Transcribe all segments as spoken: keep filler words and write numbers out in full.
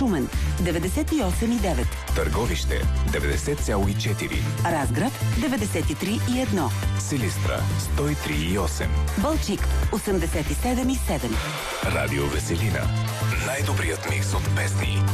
Шумен деветдесет и осем и девет, Търговище деветдесет цяло и четири, Разград деветдесет и три и едно, Силистра сто и три и осем, Балчик осемдесет и седем и седем. Радио Веселина. Най-добрият микс от песни.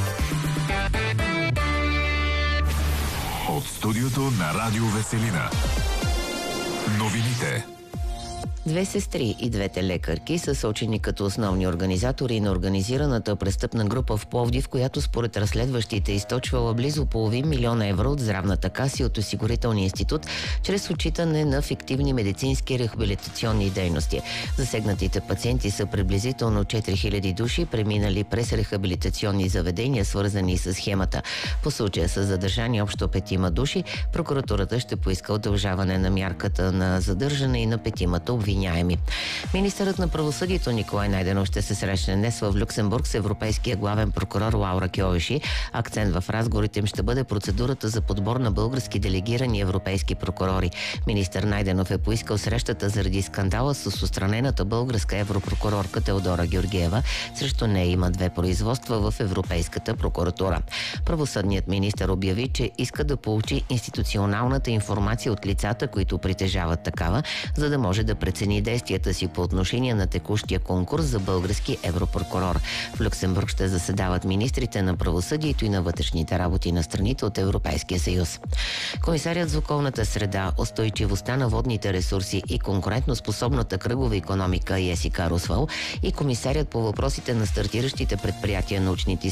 От студиото на Радио Веселина. Новините. Две сестри и двете лекарки са сочени като основни организатори на организираната престъпна група в Пловдив, която според разследващите източвала близо половин милион евро от здравната каса и от осигурителния институт, чрез отчитане на фиктивни медицински рехабилитационни дейности. Засегнатите пациенти са приблизително четири хиляди души, преминали през рехабилитационни заведения, свързани с схемата. По случая са задържани общо петима души. Прокуратурата ще поиска удължаване на мярката на задържане и на петимата обвиняеми. Министърът на правосъдието Николай Найденов ще се срещне днес в Люксембург с европейския главен прокурор Лаура Кьовеши. Акцент в разговорите им ще бъде процедурата за подбор на български делегирани европейски прокурори. Министър Найденов е поискал срещата заради скандала с отстранената българска европрокурорка Теодора Георгиева. Срещу нея има две производства в Европейската прокуратура. Правосъдният министър обяви, че иска да получи институционалната информация от лицата, които притежават такава, за да може да прецени действията си по отношение на текущия конкурс за български европрокурор. В Люксембург ще заседават министрите на правосъдието и на вътрешните работи на страните от Европейския съюз. Комисарият за околната среда, устойчивостта на водните ресурси и конкурентоспособната кръгова икономика Есика Русвал и комисарият по въпросите на стартиращите предприятия, научните